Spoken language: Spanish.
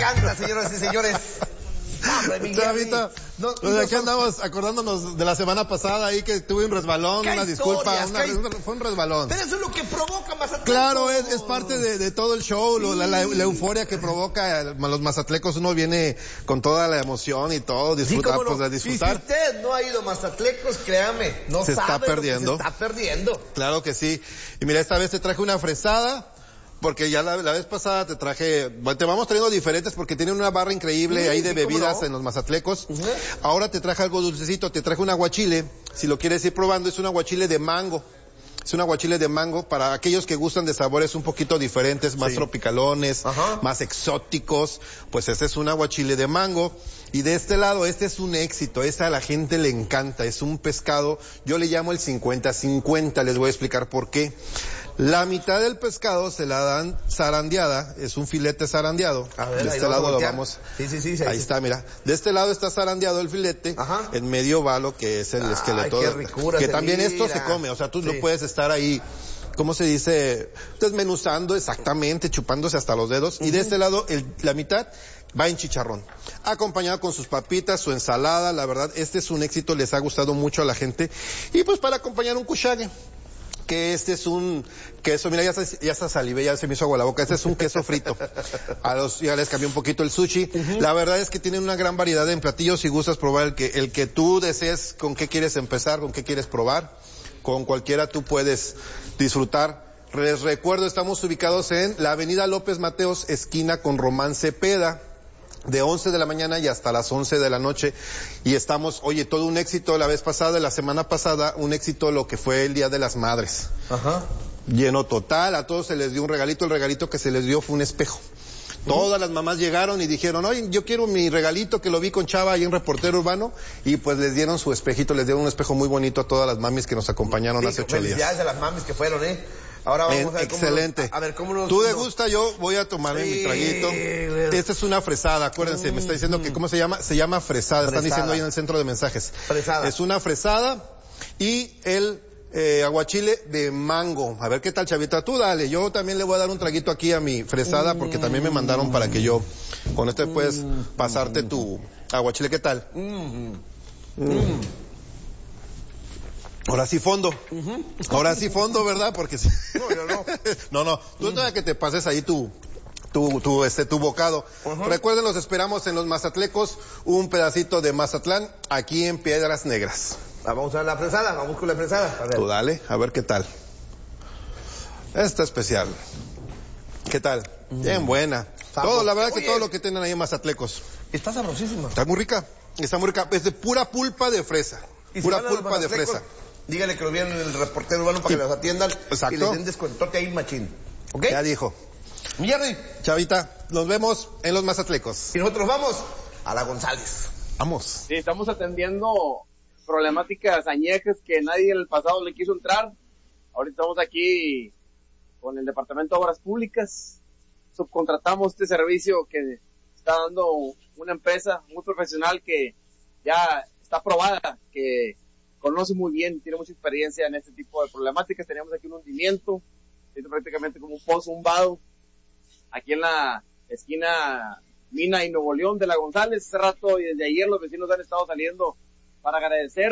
encanta, señoras y señores. Chavita, aquí andamos acordándonos de la semana pasada ahí que tuve un resbalón, una disculpa, fue un resbalón. Pero eso es lo que provoca Mazatlecos. Claro, es parte de todo el show, sí. la euforia que provoca los mazatlecos. Uno viene con toda la emoción y todo, disfrutar, sí, pues de disfrutar. Y si usted no ha ido a Mazatlecos, créame, no se sabe está perdiendo. Lo que se está perdiendo. Claro que sí. Y mira, esta vez te traje una fresada. Porque ya la vez pasada te vamos trayendo diferentes porque tienen una barra increíble ahí de bebidas en los mazatlecos. Ahora te traje algo dulcecito, te traje un aguachile, si lo quieres ir probando, es un aguachile de mango. Es un aguachile de mango para aquellos que gustan de sabores un poquito diferentes, más tropicalones, más exóticos, pues este es un aguachile de mango. Y de este lado, este es un éxito, a la gente le encanta, es un pescado, yo le llamo el 50-50, les voy a explicar por qué. La mitad del pescado se la dan zarandeada, es un filete zarandeado. A ver, de este lado lo vamos. Sí. Ahí está, mira. De este lado está zarandeado el filete, en medio va lo que es el esqueleto. Qué ricura, que también esto se come, o sea, tú no puedes estar ahí, ¿cómo se dice? Desmenuzando exactamente, chupándose hasta los dedos. Y de este lado, la mitad va en chicharrón, acompañado con sus papitas, su ensalada. La verdad, este es un éxito, les ha gustado mucho a la gente. Y pues para acompañar un kushage, que este es un queso, mira, ya está salivé, ya se me hizo agua la boca, este es un queso frito. Ya les cambié un poquito el sushi. La verdad es que tienen una gran variedad en platillos. Si gustas probar el que tú desees, con qué quieres empezar, con qué quieres probar, con cualquiera tú puedes disfrutar. Les recuerdo, estamos ubicados en la avenida López Mateos, esquina con Román Cepeda, de 11 de la mañana y hasta las 11 de la noche. Y estamos, oye, todo un éxito la vez pasada, la semana pasada, un éxito lo que fue el Día de las Madres. Lleno total, a todos se les dio un regalito, el regalito que se les dio fue un espejo. Todas las mamás llegaron y dijeron, oye, yo quiero mi regalito, que lo vi con Chava ahí en Reportero Urbano, y pues les dieron su espejito, les dieron un espejo muy bonito a todas las mamis que nos acompañaron hace 8 días. Felicidades a las mamis que fueron, Ahora vamos a ver excelente. cómo nos... Tú degusta, yo voy a tomarme mi traguito. Esta es una fresada, acuérdense, me está diciendo que ¿cómo se llama? Se llama fresada, están diciendo ahí en el centro de mensajes. Fresada. Es una fresada y el aguachile de mango. A ver qué tal, Chavita, tú dale. Yo también le voy a dar un traguito aquí a mi fresada porque también me mandaron para que yo, con este puedes pasarte tu aguachile, ¿qué tal? Ahora sí fondo. Ahora sí fondo, ¿verdad? Porque si... No, yo no. No. Tú todavía que te pases ahí tu bocado. Recuerden, los esperamos en los Mazatlecos, un pedacito de Mazatlán, aquí en Piedras Negras. Vamos a la fresada, vamos con la fresada. Tú dale, a ver qué tal. Esta especial. ¿Qué tal? Bien buena. Todo, la verdad que todo lo que tienen ahí en Mazatlecos. Está sabrosísima. Está muy rica. Es de pura pulpa de fresa. Pura pulpa de fresa. Dígale que lo vieron en el Reportero Urbano para que los atiendan. Exacto. Y les den descuentote ahí machín. ¿Ok? Ya dijo. Mi Jerry. Chavita, nos vemos en los Mazatlecos. Y nosotros vamos a la González. Vamos. Sí, estamos atendiendo problemáticas añejas que nadie en el pasado le quiso entrar. Ahorita estamos aquí con el Departamento de Obras Públicas. Subcontratamos este servicio que está dando una empresa muy profesional que ya está aprobada, que conoce muy bien, tiene mucha experiencia en este tipo de problemáticas. Teníamos aquí un hundimiento, prácticamente como un pozo, un vado, aquí en la esquina Mina y Nuevo León de la González. Hace rato y desde ayer los vecinos han estado saliendo para agradecer